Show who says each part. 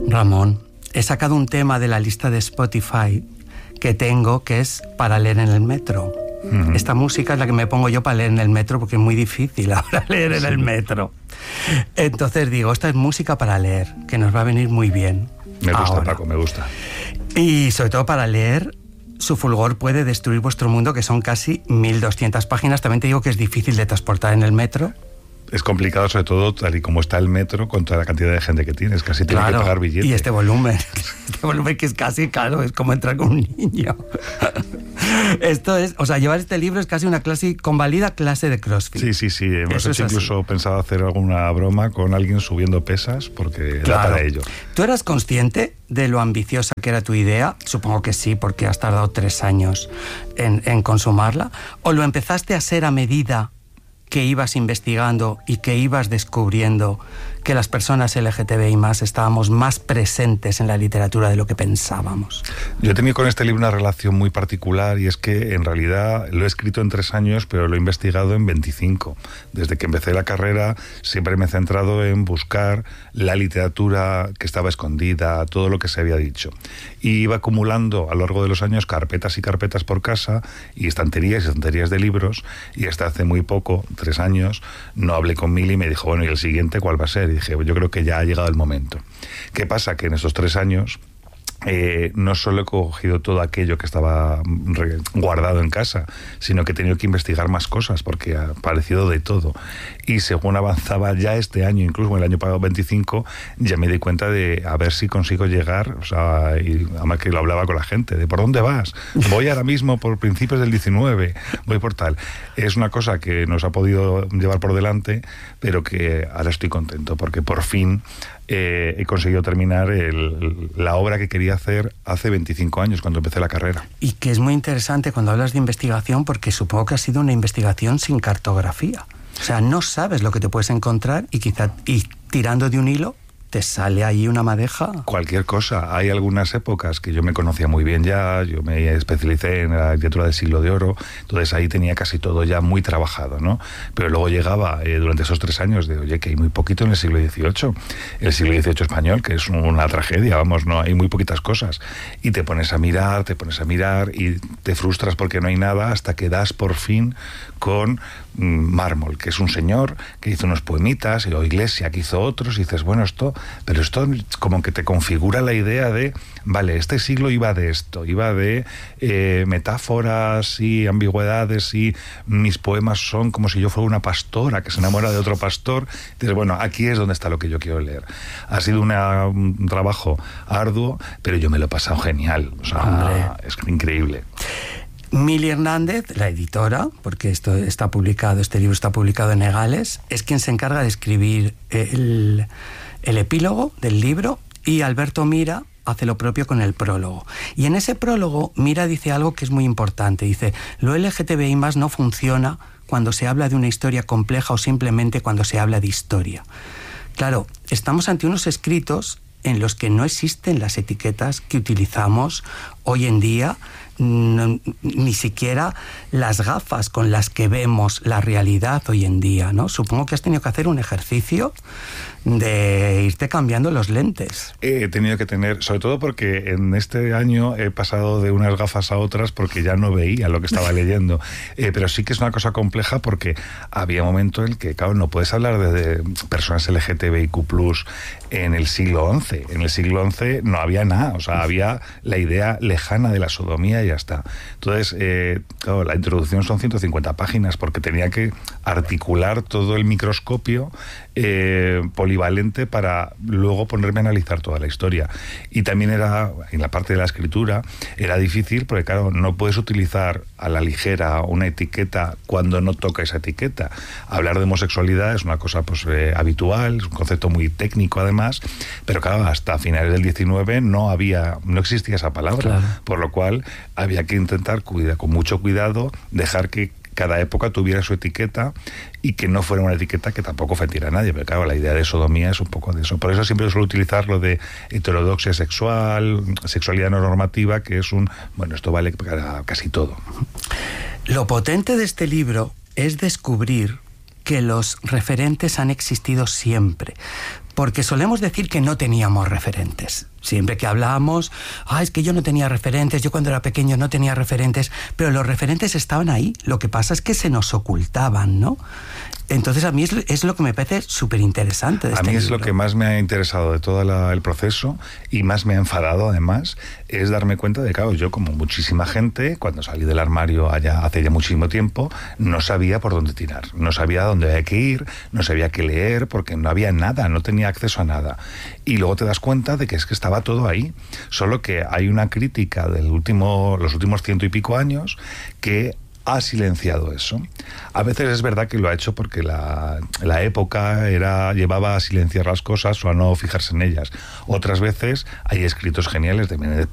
Speaker 1: Ramón, he sacado un tema de la lista de Spotify que tengo, que es para leer en el metro. Uh-huh. Esta música es la que me pongo yo para leer en el metro, porque es muy difícil ahora leer en el metro. Entonces digo, esta es música para leer, que nos va a venir muy bien.
Speaker 2: Me gusta,
Speaker 1: ahora.
Speaker 2: Paco, me gusta.
Speaker 1: Y sobre todo para leer, Su fulgor puede destruir vuestro mundo, que son casi 1200 páginas. También te digo que es difícil de transportar en el metro.
Speaker 2: Es complicado, sobre todo tal y como está el metro, con toda la cantidad de gente que tienes. Casi tienes que pagar billete.
Speaker 1: Y este volumen que es casi caro, es como entrar con un niño. Esto es, o sea, llevar este libro es casi una clase, convalida clase de CrossFit.
Speaker 2: Sí. Hemos hecho incluso pensado hacer alguna broma con alguien subiendo pesas, porque era para ello.
Speaker 1: ¿Tú eras consciente de lo ambiciosa que era tu idea? Supongo que sí, porque has tardado 3 años en consumarla. ¿O lo empezaste a hacer a medida que ibas investigando y que ibas descubriendo que las personas LGTBI más estábamos más presentes en la literatura de lo que pensábamos?
Speaker 2: Yo he tenido con este libro una relación muy particular, y es que en realidad lo he escrito en 3 años, pero lo he investigado en 25. Desde que empecé la carrera siempre me he centrado en buscar la literatura que estaba escondida, todo lo que se había dicho. Y iba acumulando a lo largo de los años carpetas y carpetas por casa, y estanterías y estanterías de libros, y hasta hace muy poco, 3 años, no hablé con Mili y me dijo, bueno, ¿y el siguiente cuál va a ser? Y dije, yo creo que ya ha llegado el momento. ¿Qué pasa? Que en estos 3 años no solo he cogido todo aquello que estaba guardado en casa, sino que he tenido que investigar más cosas, porque ha aparecido de todo. Y según avanzaba ya este año, incluso en el año pasado 25, ya me di cuenta de a ver si consigo llegar, o sea, y además que lo hablaba con la gente, de ¿por dónde vas? Voy ahora mismo por principios del 19, voy por tal. Es una cosa que nos ha podido llevar por delante, pero que ahora estoy contento, porque por fin he conseguido terminar la obra que quería hacer hace 25 años, cuando empecé la carrera.
Speaker 1: Y que es muy interesante cuando hablas de investigación, porque supongo que ha sido una investigación sin cartografía. O sea, no sabes lo que te puedes encontrar y quizá tirando de un hilo te sale ahí una madeja.
Speaker 2: Cualquier cosa. Hay algunas épocas que yo me conocía muy bien ya, yo me especialicé en la literatura del siglo de oro, entonces ahí tenía casi todo ya muy trabajado, ¿no? Pero luego llegaba durante esos 3 años de, oye, que hay muy poquito en el siglo XVIII. El siglo XVIII español, que es una tragedia, vamos, no hay muy poquitas cosas. Y te pones a mirar y te frustras porque no hay nada, hasta que das por fin con Mármol, que es un señor que hizo unos poemitas, y luego Iglesia, que hizo otros, y dices, bueno, esto como que te configura la idea de, vale, este siglo iba de esto, iba de metáforas y ambigüedades, y mis poemas son como si yo fuera una pastora que se enamora de otro pastor. Dices, bueno, aquí es donde está lo que yo quiero leer. Ha sido un trabajo arduo, pero yo me lo he pasado genial, o sea, es increíble.
Speaker 1: Mili Hernández, la editora, porque este libro está publicado en Egales, es quien se encarga de escribir el epílogo del libro, y Alberto Mira hace lo propio con el prólogo. Y en ese prólogo Mira dice algo que es muy importante. Dice, lo LGTBI+ no funciona cuando se habla de una historia compleja o simplemente cuando se habla de historia. Claro, estamos ante unos escritos en los que no existen las etiquetas que utilizamos hoy en día, ni siquiera las gafas con las que vemos la realidad hoy en día, ¿no? Supongo que has tenido que hacer un ejercicio de irte cambiando los lentes.
Speaker 2: He tenido que tener, sobre todo porque en este año he pasado de unas gafas a otras porque ya no veía lo que estaba leyendo. Pero sí que es una cosa compleja, porque había un momento en el que, claro, no puedes hablar de personas LGTBIQ+ en el siglo XI. En el siglo XI no había nada, o sea, había la idea lejana de la sodomía y ya está. Entonces, claro, la introducción son 150 páginas, porque tenía que articular todo el microscopio polivalente para luego ponerme a analizar toda la historia. Y también era, en la parte de la escritura, era difícil, porque claro, no puedes utilizar a la ligera una etiqueta cuando no toca esa etiqueta. Hablar de homosexualidad es una cosa pues habitual, es un concepto muy técnico además, pero claro, hasta finales del 19 no existía esa palabra, claro. Por lo cual había que intentar con mucho cuidado dejar que cada época tuviera su etiqueta, y que no fuera una etiqueta que tampoco ofendiera a nadie, pero claro, la idea de sodomía es un poco de eso. Por eso siempre suelo utilizar lo de heterodoxia sexual, sexualidad no normativa, que es esto vale para casi todo.
Speaker 1: Lo potente de este libro es descubrir que los referentes han existido siempre, porque solemos decir que no teníamos referentes. Siempre que hablamos, es que yo no tenía referentes, yo cuando era pequeño no tenía referentes, pero los referentes estaban ahí, lo que pasa es que se nos ocultaban, ¿no? Entonces a mí es lo que me parece súper interesante de este
Speaker 2: libro. A mí es
Speaker 1: libro.
Speaker 2: lo que más me ha interesado de todo el proceso y más me ha enfadado además, es darme cuenta de que, claro, yo como muchísima gente, cuando salí del armario hace ya muchísimo tiempo, no sabía por dónde tirar, no sabía dónde había que ir, no sabía qué leer, porque no había nada, no tenía acceso a nada. Y luego te das cuenta de que es que estaba todo ahí, solo que hay una crítica de los últimos 100 y pico años que ha silenciado eso. A veces es verdad que lo ha hecho porque la época llevaba a silenciar las cosas o a no fijarse en ellas. Otras veces hay escritos geniales de Menéndez